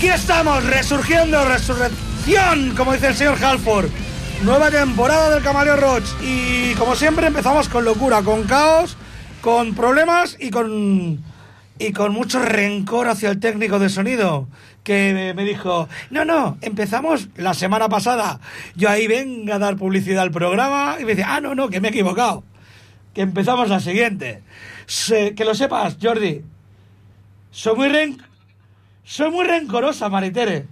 Aquí estamos, resurgiendo, resurrección, como dice el señor Halford. Nueva temporada del Camaleo Roach. Y como siempre empezamos con locura, con caos, con problemas y con mucho rencor hacia el técnico de sonido, que me dijo, no, empezamos la semana pasada. Yo ahí venga a dar publicidad al programa y me dice, no, que me he equivocado, que empezamos la siguiente. Que lo sepas, Jordi, soy muy rencorosa, Maritere.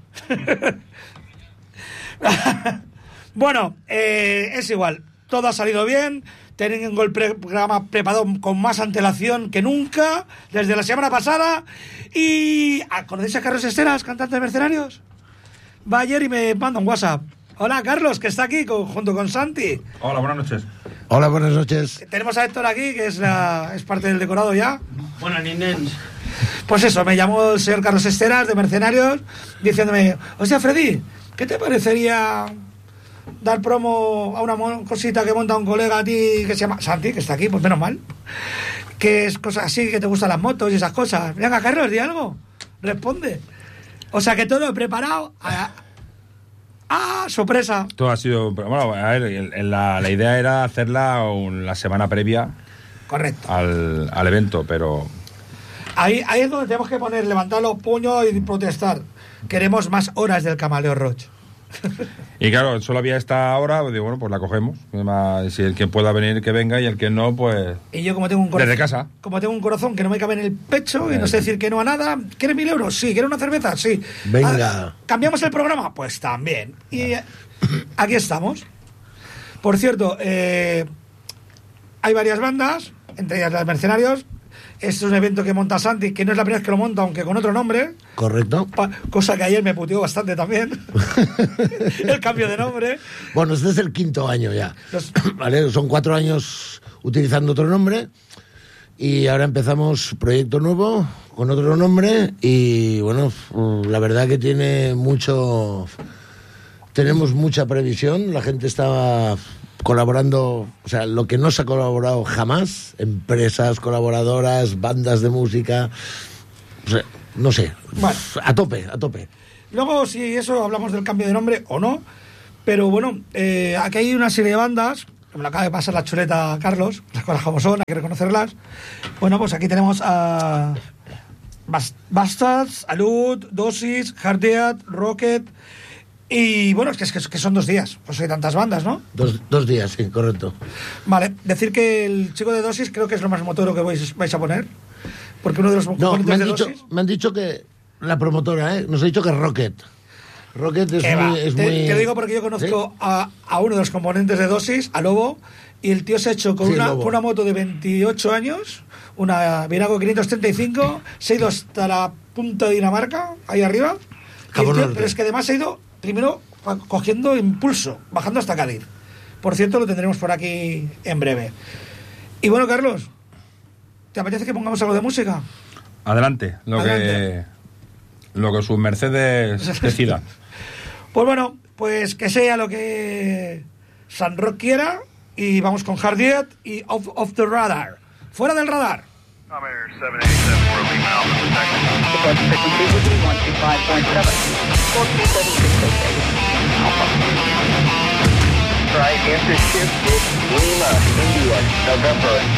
Bueno, es igual, todo ha salido bien. Tengo el programa preparado con más antelación que nunca, desde la semana pasada. Y ¿conocéis a Carlos Esteras, cantante de Mercenarios? Va ayer y me manda un WhatsApp. Hola, Carlos, que está aquí junto con Santi. Hola, buenas noches. Hola, buenas noches. Tenemos a Héctor aquí, que es parte del decorado ya. Buenas, niños. Pues eso, me llamó el señor Carlos Esteras de Mercenarios, diciéndome, hostia, Freddy, ¿qué te parecería dar promo a una cosita que monta un colega a ti que se llama Santi, que está aquí? Pues menos mal, que es cosas así, que te gustan las motos y esas cosas. Venga, Carlos, di algo, responde. O sea que todo preparado sorpresa. Todo ha sido, bueno, a ver, la idea era hacerla la semana previa. Correcto. Al evento, pero ahí es donde tenemos que levantar los puños y protestar. Queremos más horas del Camaleo Roach. Y claro, solo había esta hora, digo, bueno, pues la cogemos. Además, si el que pueda venir, que venga, y el que no, pues y yo, como tengo un corazón, desde casa. Como tengo un corazón que no me cabe en el pecho y no sé decir que no a nada. ¿Quieres 1.000 euros? Sí. ¿Quieres una cerveza? Sí. Venga. ¿Cambiamos el programa? Pues también. Y aquí estamos. Por cierto, hay varias bandas, entre ellas las Mercenarios. Este es un evento que monta Santi, que no es la primera vez que lo monta, aunque con otro nombre. Correcto. Cosa que ayer me puteó bastante también. El cambio de nombre. Bueno, este es el 5º año ya. Vale, son 4 años utilizando otro nombre. Y ahora empezamos proyecto nuevo, con otro nombre. Y bueno, la verdad que tenemos mucha previsión. La gente está colaborando, o sea, lo que no se ha colaborado jamás, empresas, colaboradoras, bandas de música, o sea, no sé, bueno, a tope. Luego, si eso, hablamos del cambio de nombre o no, pero bueno, aquí hay una serie de bandas, que me lo acaba de pasar la chuleta Carlos, las cosas como son, hay que reconocerlas. Bueno, pues aquí tenemos a Bastards, Alud, Dosis, Hardhead, Rocket. Y bueno, es que son 2 días, pues hay tantas bandas, ¿no? 2 días, sí, correcto. Vale, decir que el chico de Dosis creo que es lo más motoro que vais a poner, porque uno de los componentes de Dosis... Me han dicho que la promotora, nos ha dicho que es Rocket. Rocket es muy... Te digo porque yo conozco, ¿sí?, a uno de los componentes de Dosis, a Lobo, y el tío se ha hecho con una moto de 28 años, una Virago 535, se ha ido hasta la punta de Dinamarca, ahí arriba, pero es que además se ha ido primero cogiendo impulso, bajando hasta Cádiz. Por cierto, lo tendremos por aquí en breve. Y bueno, Carlos, ¿te apetece que pongamos algo de música? Adelante, lo que sus mercedes decidan. Pues bueno, pues que sea lo que San Rock quiera, y vamos con Hardhead y Off the Radar. Fuera del radar. Comair 787 for Lima Alpha Strike after shift Lima, India, November